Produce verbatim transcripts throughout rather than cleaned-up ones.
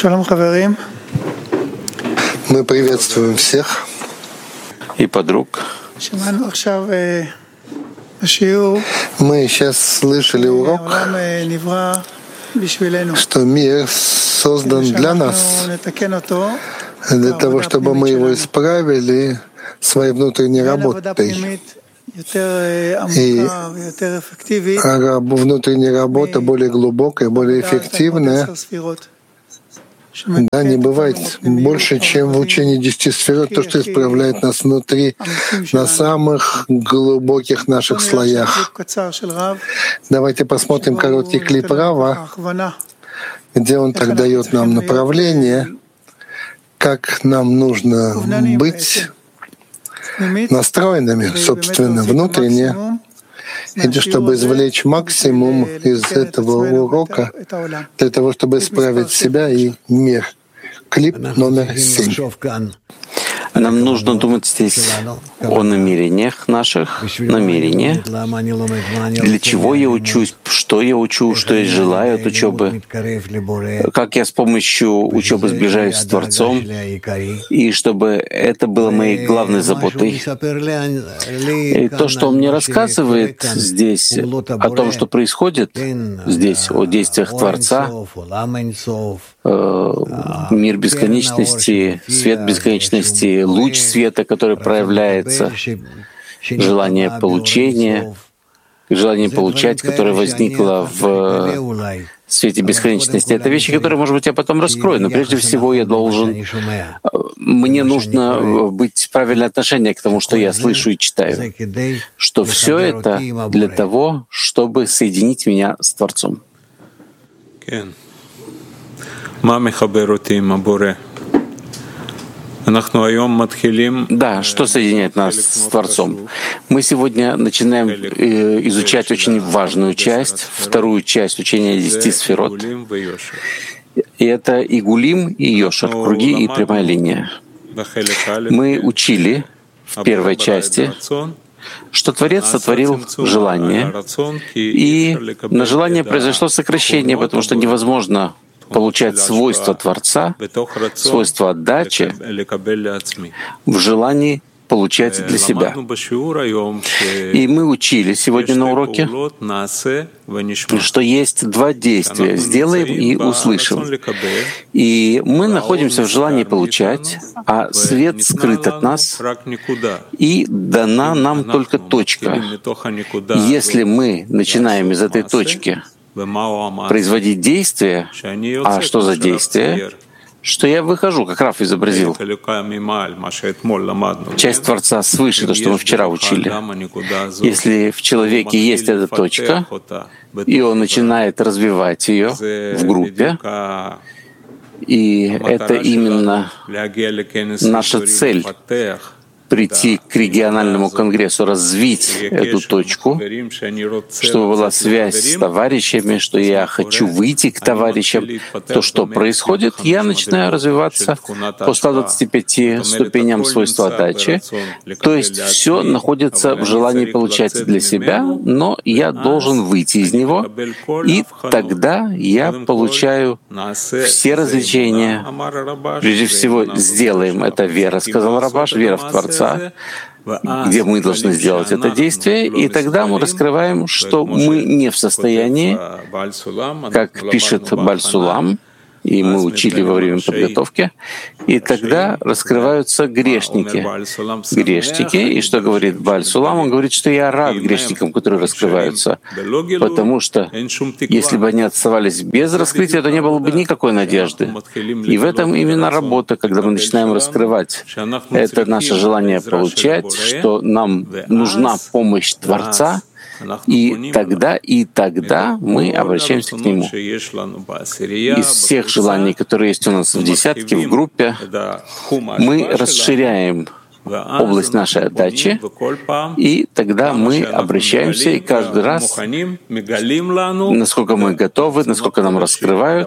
Шалом, хаверим. Мы приветствуем всех. И подруг. Мы сейчас слышали урок, что мир создан для нас, для того, чтобы мы его исправили своей внутренней работой. И внутренняя работа более глубокая, более эффективная, да, не бывает больше, чем в учении десяти сферот, то, что исправляет нас внутри, на самых глубоких наших слоях. Давайте посмотрим короткий клип Рава, где он так дает нам направление, как нам нужно быть настроенными, собственно, внутренне, и чтобы извлечь максимум из этого урока для того, чтобы исправить себя и мир. Клип номер семь. Нам нужно думать здесь о намерениях наших, намерения, для чего я учусь, что я учу, что я желаю от учебы, как я с помощью учебы сближаюсь с Творцом, и чтобы это было моей главной заботой. И то, что он мне рассказывает здесь о том, что происходит здесь, о действиях Творца, мир бесконечности, свет бесконечности, луч света, который проявляется, желание получения, желание получать, которое возникло в свете бесконечности. Это вещи, которые, может быть, я потом раскрою, но прежде всего я должен... Мне нужно быть правильное отношение к тому, что я слышу и читаю, что все это для того, чтобы соединить меня с Творцом. Да, что соединяет нас с Творцом? Мы сегодня начинаем изучать очень важную часть, вторую часть учения десяти сферот. И это и Гулим, и Йошер, круги и прямая линия. Мы учили в первой части, что Творец сотворил желание, и на желание произошло сокращение, потому что невозможно получать свойства Творца, свойства отдачи в желании получать для себя. И мы учили сегодня на уроке, что есть два действия — сделаем и услышим. И мы находимся в желании получать, а свет скрыт от нас, и дана нам только точка. Если мы начинаем из этой точки производить действия, а что за действие? Что я выхожу, как Раф изобразил. Часть Творца свыше, то, что мы вчера учили. Если в человеке есть эта точка, и он начинает развивать ее в группе, и это именно наша цель — прийти к региональному конгрессу, развить эту точку, чтобы была связь с товарищами, что я хочу выйти к товарищам. То, что происходит, я начинаю развиваться по ста двадцати пяти ступеням свойства отдачи. То есть все находится в желании получать для себя, но я должен выйти из него, и тогда я получаю все развлечения. Прежде всего, сделаем это вера, сказал Рабаш, вера в Творца, где мы должны сделать это действие, и тогда мы раскрываем, что мы не в состоянии, как пишет Баль-Сулам, и мы учили во время подготовки, и тогда раскрываются грешники. Грешники, и что говорит Баль-Сулам? Он говорит, что я рад грешникам, которые раскрываются, потому что если бы они оставались без раскрытия, то не было бы никакой надежды. И в этом именно работа, когда мы начинаем раскрывать. Это наше желание получать, что нам нужна помощь Творца, и тогда, и тогда мы обращаемся к Нему. Из всех желаний, которые есть у нас в десятке, в группе, мы расширяем область нашей отдачи, и тогда мы обращаемся, и каждый раз, насколько мы готовы, насколько нам раскрывают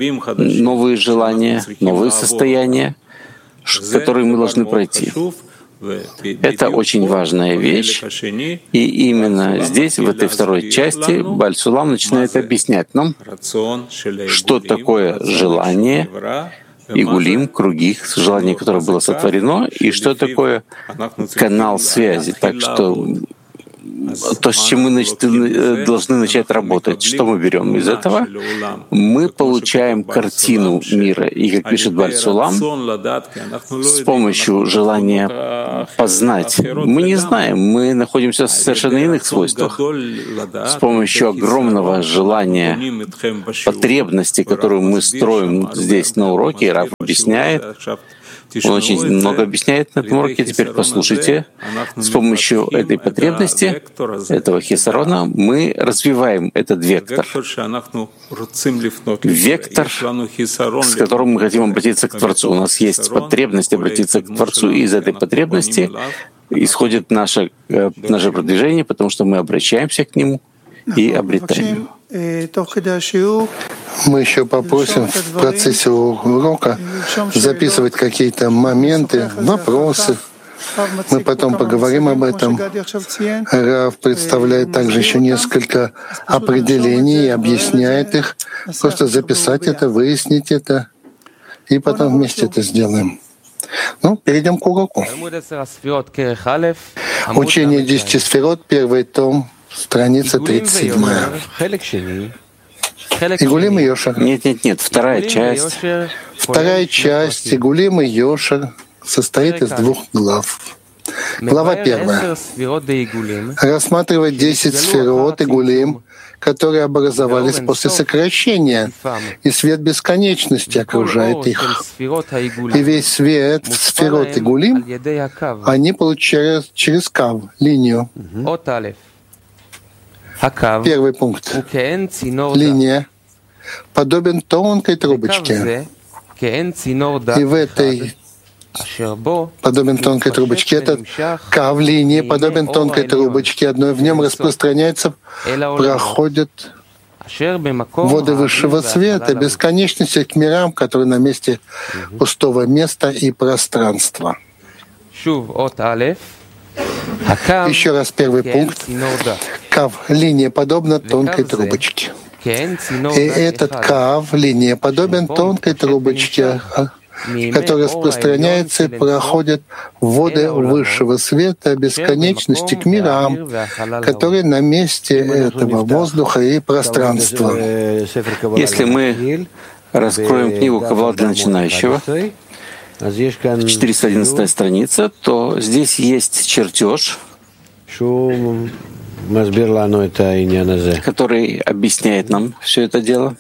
новые желания, новые состояния, которые мы должны пройти. Это очень важная вещь, и именно здесь, в этой второй части, Бааль Сулам начинает объяснять нам, что такое желание игулим, круги, желание, которое было сотворено, и что такое канал связи. Так что то, с чем мы значит, должны начать работать, что мы берем из этого? Мы получаем картину мира. И, как пишет Бааль Сулам, с помощью желания познать. Мы не знаем, мы находимся в совершенно иных свойствах. С помощью огромного желания, потребности, которую мы строим здесь на уроке, Рав объясняет, он очень много объясняет на этом уроке. Теперь послушайте. С помощью этой потребности, этого хисарона, мы развиваем этот вектор. Вектор, с которым мы хотим обратиться к Творцу. У нас есть потребность обратиться к Творцу, и из этой потребности исходит наше, наше продвижение, потому что мы обращаемся к Нему и обретаем. Мы еще попросим в процессе урока записывать какие-то моменты, вопросы. Мы потом поговорим об этом. Рав представляет также еще несколько определений и объясняет их. Просто записать это, выяснить это, и потом вместе это сделаем. Ну, перейдем к уроку. Учение десяти сферот, первый том, страница тридцать седьмая. Игулим и Йошер. Нет, нет, нет. Вторая часть. Вторая часть Игулим и Йошер состоит из двух глав. Глава первая рассматривает десять сферот Игулим, которые образовались после сокращения, и свет бесконечности окружает их. И весь свет в сферот Игулим они получают через кав, линию. Первый пункт. Линия подобен тонкой трубочке. И в этой подобен тонкой трубочке. Этот кав линии подобен тонкой трубочке. Одной в нем распространяется, проходят воды высшего света, бесконечности к мирам, которые на месте пустого места и пространства. Еще раз первый пункт. Кав линия подобна тонкой трубочке. И этот кав линия подобен тонкой трубочке, который распространяется и проходит воды высшего света бесконечности к мирам, которые на месте этого воздуха и пространства. Если мы раскроем книгу Каббала для начинающего, четыреста одиннадцатая страница, то здесь есть чертеж, который объясняет нам все это дело.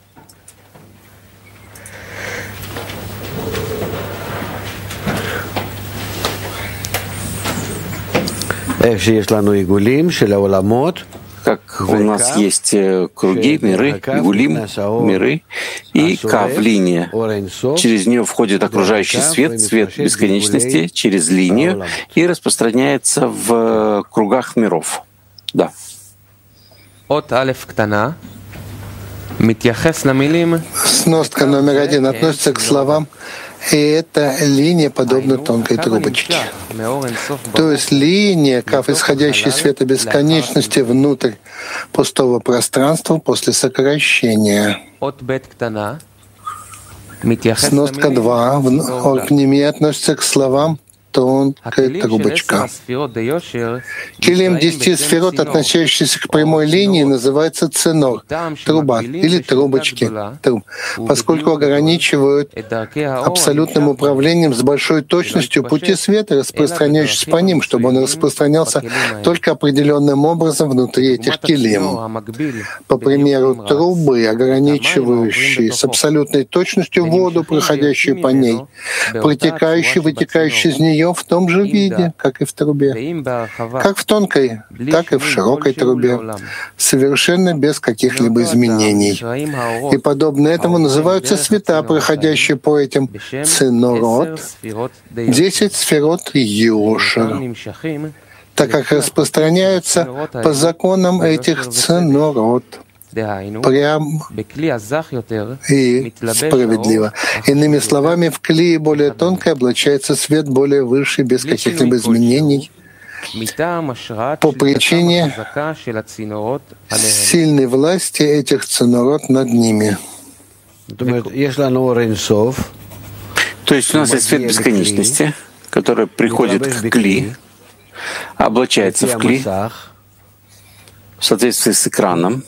Как у нас есть круги, миры, игулим, миры, и кав, линия. Через нее входит окружающий свет, свет бесконечности, через линию, и распространяется в кругах миров. Да. Сноска номер один относится к словам «и эта линия подобна тонкой трубочке». То есть линия, кав, исходящий света бесконечности внутрь пустого пространства после сокращения. Сноска два к ними относится к словам «тонкая трубочка». Килим десяти сферот, относящийся к прямой линии, называется ценор, труба или трубочки, труб, поскольку ограничивают абсолютным управлением с большой точностью пути света, распространяющийся по ним, чтобы он распространялся только определенным образом внутри этих килим. По примеру трубы, ограничивающей с абсолютной точностью воду, проходящую по ней, протекающую, вытекающую из нее в том же виде, как и в трубе, как в тонкой, так и в широкой трубе, совершенно без каких-либо изменений. И подобно этому называются света, проходящие по этим ценорот, десять сферот Йошер, так как распространяются по законам этих ценорот. прям и справедливо. Иными словами, в клей более тонкой облачается свет более высший, без каких-либо изменений, по причине сильной власти этих ценорот над ними. То есть у нас есть свет бесконечности, который приходит к кли, облачается в кли в соответствии с экраном.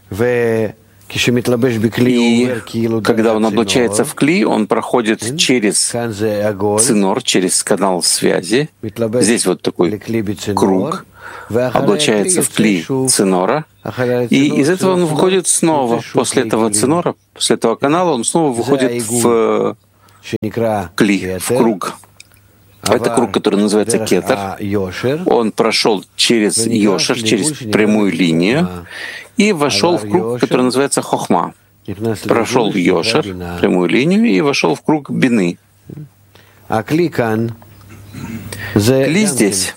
И когда он облачается в кли, он проходит через цинор, через канал связи. Здесь вот такой круг, облачается в кли цинора, и из этого он выходит снова. После этого цинора, после этого канала он снова выходит в кли, в круг. Это круг, который называется кетер. Он прошел через йошер, через прямую линию, и вошел в круг, который называется хохма. Прошел йошер, прямую линию, и вошел в круг бины. Кли здесь.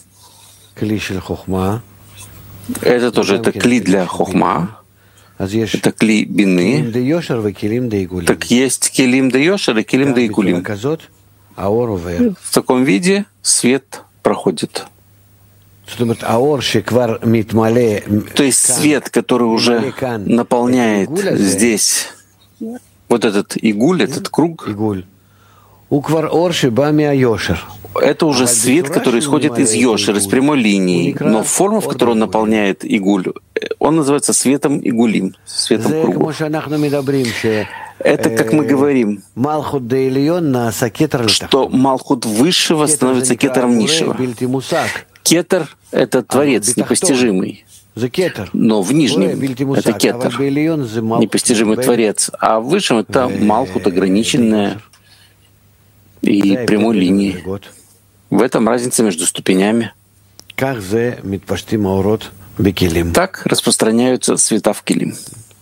Это тоже это кли для хохма. Это кли бины. Так есть килим де йошер и килим де игулим. В таком виде свет проходит. То есть свет, который уже наполняет здесь вот этот игуль, этот круг, это уже свет, который исходит из йошер, из прямой линии. Но форма, в которой он наполняет игуль, он называется светом игулим, светом круга. Это, как мы говорим, что Малхут высшего становится кетером низшего. Кетер — это творец непостижимый, но в нижнем — это кетер, непостижимый творец, а в высшем — это Малхут, ограниченная и прямой линии. В этом разница между ступенями. Так распространяются света в килим.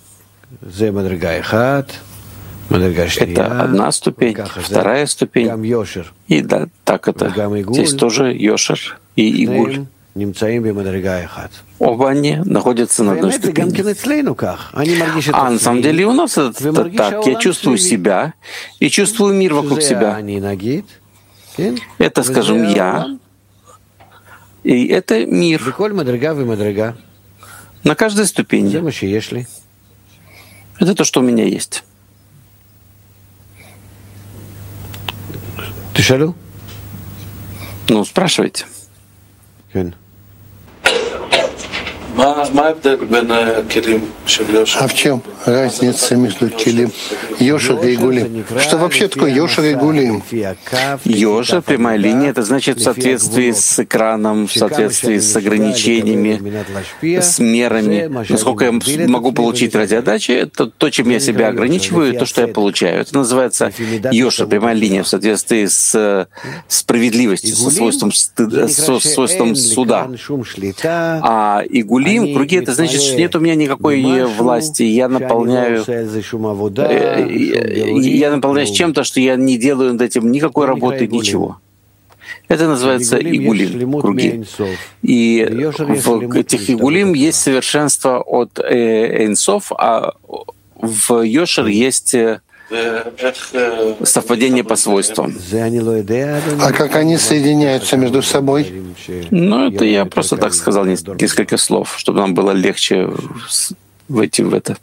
Это одна ступень, вторая ступень, и да, так это. Здесь тоже йошер и игуль. Оба они находятся на одной ступени. А на самом деле у нас это, это так. Я чувствую себя и чувствую мир вокруг себя. Это, скажем, я, и это мир. На каждой ступени. Это то, что у меня есть. Ну, спрашивайте. А в чем разница между килим йошер и игулим? Что вообще такое йошер и игулим? Йошер, прямая линия, это значит в соответствии с экраном, в соответствии с ограничениями, с мерами. Насколько я могу получить ради отдачи, это то, чем я себя ограничиваю, то, что я получаю. Это называется йошер, прямая линия, в соответствии с справедливостью, со свойством, стыда, со свойством суда. А игулим в круге, это значит, что нет у меня никакой власти. Я наполняю, я наполняюсь чем-то, что я не делаю над этим никакой работы, ничего. Это называется игулим, круги. И в этих игулим есть совершенство от эйнсоф, а в йошер есть совпадение по свойствам. А как они соединяются между собой? Ну, это я просто так сказал несколько слов, чтобы нам было легче войти в это.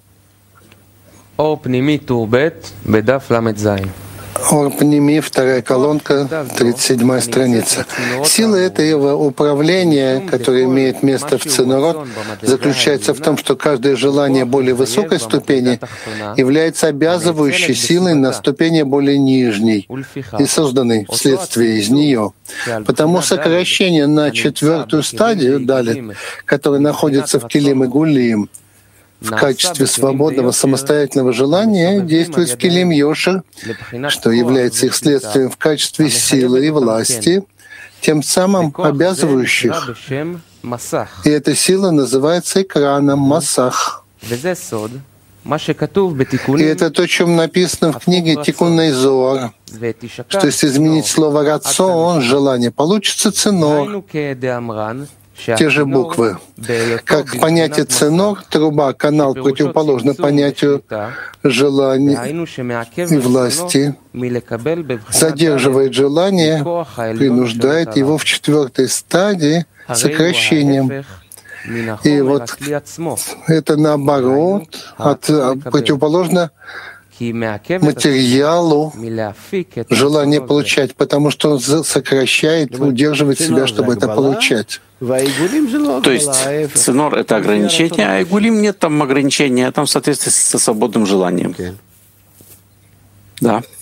Орпними, вторая колонка, тридцать седьмая страница. Сила этого управления, которое имеет место в цинорот, заключается в том, что каждое желание более высокой ступени является обязывающей силой на ступени более нижней и созданной вследствие из нее. Потому сокращение на четвертую стадию, далее, которая находится в килим и гулим, в качестве свободного самостоятельного желания действует в килим йошер, что является их следствием в качестве силы и власти, тем самым обязывающих. И эта сила называется экраном масах. И это то, о чем написано в книге Тикуней Зоар, что если изменить слово «рацион», желание, получится цинор. те же буквы. Как понятие ценор, труба, канал противоположно понятию желания и власти, задерживает желание, принуждает его в четвертой стадии сокращением. И вот это наоборот, от, противоположно материалу желание получать, потому что он сокращает, удерживает себя, чтобы это получать. То есть ценор — это ограничение, а игулим нет там ограничения, а там в соответствии со свободным желанием. Да.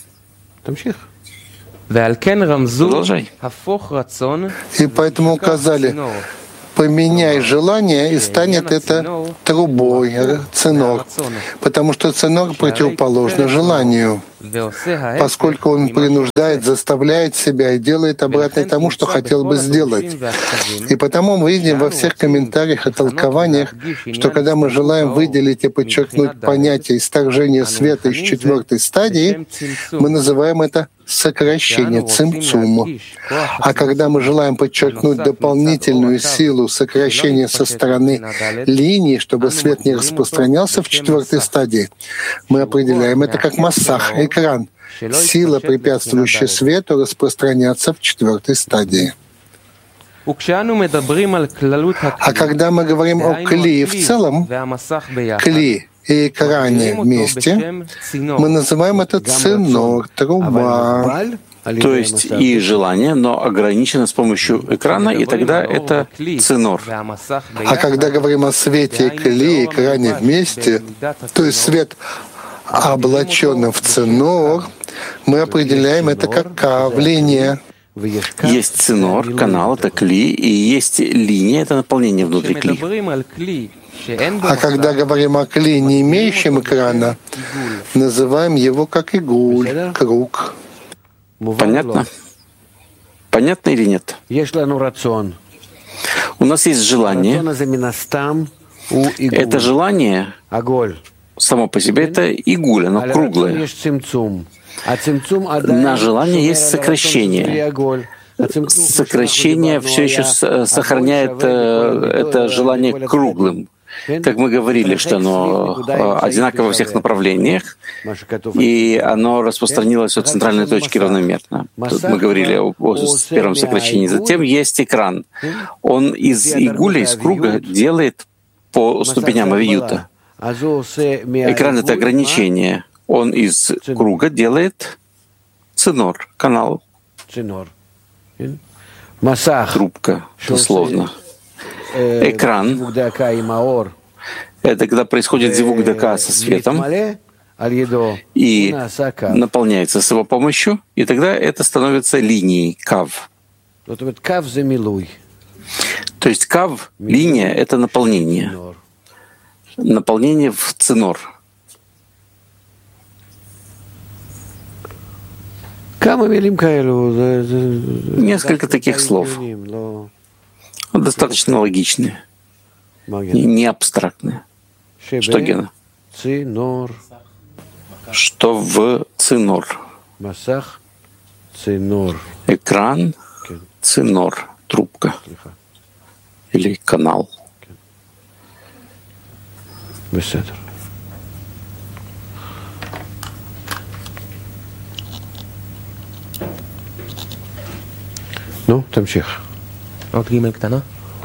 Продолжай. И поэтому указали: поменяй желание, и станет это трубой, ценор, потому что ценор противоположно желанию, поскольку он принуждает, заставляет себя и делает обратно тому, что хотел бы сделать. И потому мы видим во всех комментариях и толкованиях, что когда мы желаем выделить и подчеркнуть понятие исторжения света из четвертой стадии, мы называем это сокращение, цимцум. А когда мы желаем подчеркнуть дополнительную силу сокращения со стороны линии, чтобы свет не распространялся в четвертой стадии, мы определяем это как массах, экран, сила, препятствующая свету распространяться в четвертой стадии. А когда мы говорим о кли в целом, кли и экране вместе, мы называем это ценор, труба. То есть и желание, но ограничено с помощью экрана, и тогда это ценор. А когда говорим о свете и кли, и экране вместе, то есть свет облаченным в ценор, мы определяем это как кавление. Есть ценор, канал — это кли, и есть линия — это наполнение внутри кли. А когда говорим о кли, не имеющем экрана, называем его как игуль, круг. Понятно? Понятно или нет? У нас есть желание. Это желание само по себе — это игуль, оно круглое. На желание есть сокращение. Сокращение все еще сохраняет это желание круглым. Как мы говорили, что оно одинаково во всех направлениях, и оно распространилось от центральной точки равномерно. Тут мы говорили о, о первом сокращении. Затем есть экран. Он из игуля, из круга делает по ступеням авиюта. Экран — это ограничение. Он из круга делает ценор, канал, трубка, дословно. Экран — это когда происходит зивук дака со светом и наполняется с его помощью, и тогда это становится линией, кав. То есть кав, линия — это наполнение. Наполнение в ценор. Несколько таких слов. Достаточно логичные, не абстрактные. Что, Гена? Что в ценор? Экран, ценор, трубка или канал. נו, תמשיך. עוד ג' קטנה.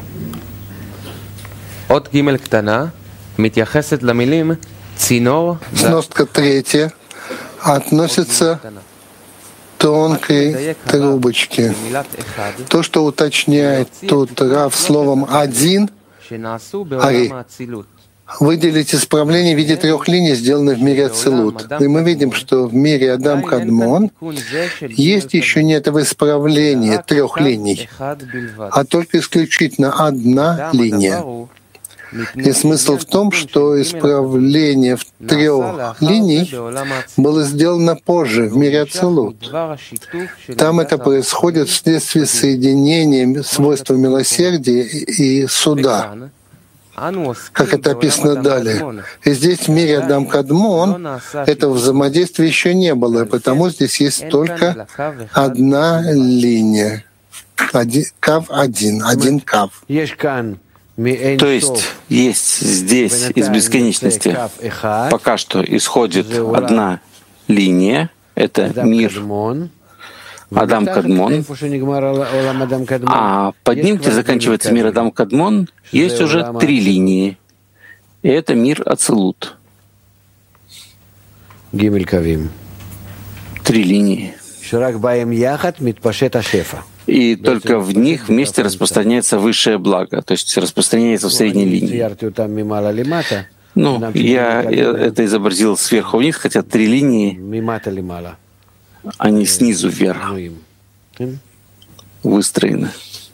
עוד ג' קטנה מתייחסת למילים צינור. Сноска третья относится к тонкой трубочке. То, что уточняет тут Рав словом «один», ари, выделить исправление в виде трех линий, сделанных в мире Ацилут. И мы видим, что в мире Адам Кадмон есть еще не этого исправления трех линий, а только исключительно одна линия. И смысл в том, что исправление в трех линий было сделано позже, в мире Ацилут. Там это происходит вследствие соединения свойства милосердия и суда, как это описано далее. И здесь в мире Адам Кадмон этого взаимодействия еще не было, и потому здесь есть только одна линия. Один, кав один, один кав. То есть есть здесь из бесконечности пока что исходит одна линия, это мир Адам Кадмон, а под ним, где заканчивается мир Адам Кадмон, есть уже три линии, и это мир Ацилут. Три линии. И только в них вместе распространяется высшее благо, то есть распространяется в средней линии. Ну, я это изобразил сверху вниз, хотя три линии, они снизу вверх выстроены.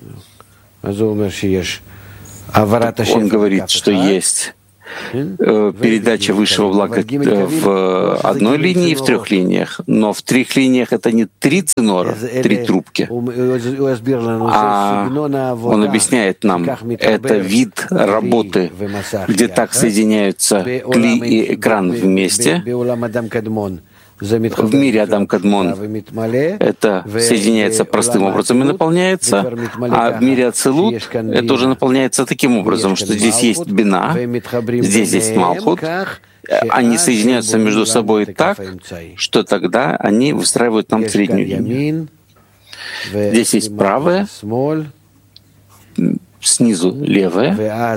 Он говорит, что есть передача высшего блага в одной линии и в трех линиях. Но в трех линиях это не три цинора, три трубки, а он объясняет нам, это вид работы, где так соединяются кли и экран вместе. В мире Адам Кадмон это соединяется простым образом и наполняется, а в мире Ацилут это уже наполняется таким образом, что здесь есть бина, здесь есть Малхут, они соединяются между собой так, что тогда они выстраивают нам среднюю линию. Здесь есть правая, снизу левая,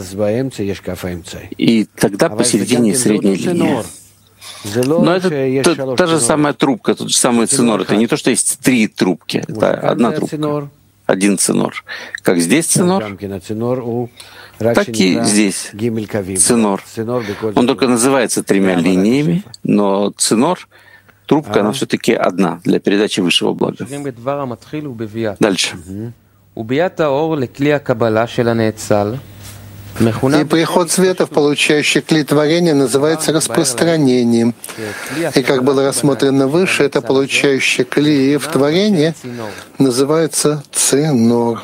и тогда посередине средняя линия. Но это та, та же самая трубка, тот же самый цинор. Это не то, что есть три трубки, это одна трубка, один цинор. Как здесь цинор, так и здесь цинор. Он только называется тремя линиями, но цинор, трубка, она все-таки одна для передачи высшего блага. Дальше. И приход света в получающий кли творения называется распространением. И как было рассмотрено выше, это получающий кли в творении называется цинор.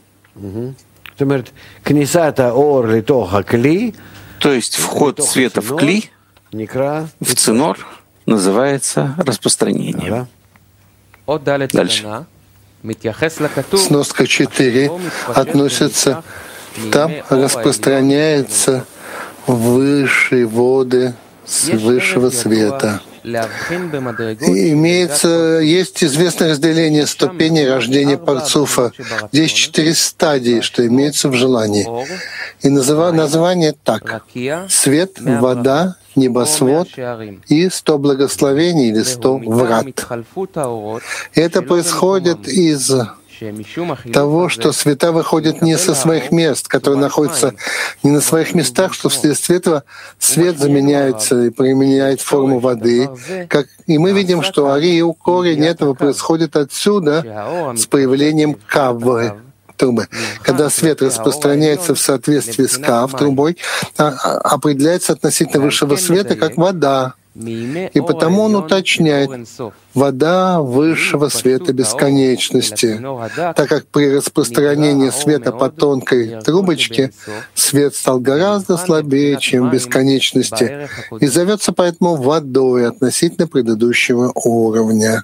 То есть вход света в кли, в цинор, называется распространением. Дальше. Сноска четыре относится там распространяется высшие воды с высшего света. И имеется, есть известное разделение ступеней рождения Парцуфа. Здесь четыре стадии, что имеется в желании. И называ, название так: свет, вода, небосвод и сто благословений или сто врат. И это происходит из того, что света выходят не со своих мест, которые находятся не на своих местах, что вследствие этого свет заменяется и применяет форму воды. Как, и мы видим, что ари и корень этого происходит отсюда с появлением кавы, трубы. Когда свет распространяется в соответствии с кав, трубой, определяется относительно высшего света как вода. И потому он уточняет вода высшего света бесконечности, так как при распространении света по тонкой трубочке свет стал гораздо слабее, чем в бесконечности, и зовется поэтому водой относительно предыдущего уровня.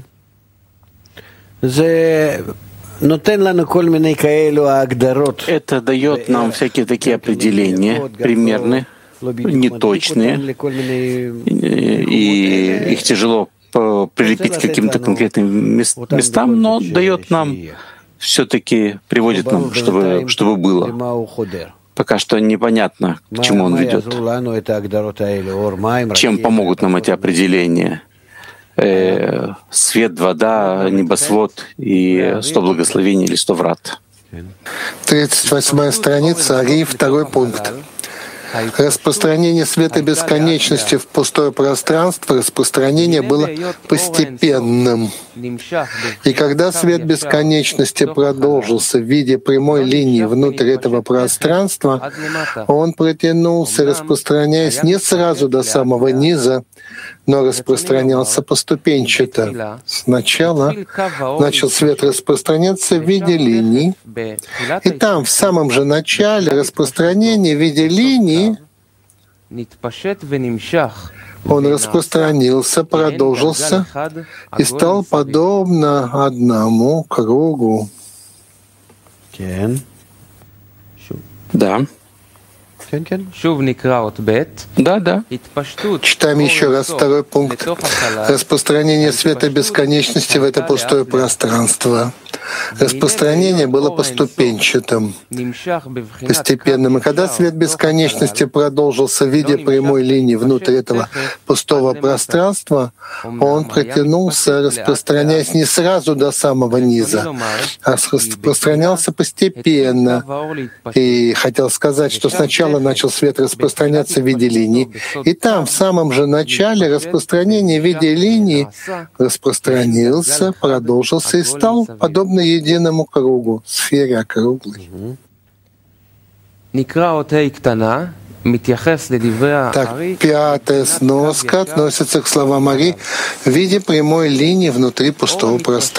Это дает нам всякие такие определения, примерные, неточные, и их тяжело прилепить к каким-то конкретным местам, но дает нам, все-таки приводит нам, чтобы, чтобы было. Пока что непонятно, к чему он ведет. Чем помогут нам эти определения? Э, свет, вода, небосвод и сто благословений или сто врат. тридцать восьмая страница, Ари, второй пункт. Распространение света бесконечности в пустое пространство, распространение было постепенным. И когда свет бесконечности продолжился в виде прямой линии внутрь этого пространства, он протянулся, распространяясь не сразу до самого низа, но распространялся поступенчато. Сначала начал свет распространяться в виде линий, и там, в самом же начале распространения в виде линии, он распространился, продолжился и стал подобно одному кругу. Да. Да, да. Читаем еще раз второй пункт. Распространение света бесконечности в это пустое пространство. Распространение было поступенчатым, постепенным. И когда свет бесконечности продолжился в виде прямой линии внутрь этого пустого пространства, он протянулся, распространяясь не сразу до самого низа, а распространялся постепенно. И хотел сказать, что сначала начал свет распространяться в виде линий, и там, в самом же начале, распространение в виде линии распространился, продолжился и стал подобно единому кругу, сфере округлой. Так, пятая сноска относится к словам Ари в виде прямой линии внутри пустого пространства.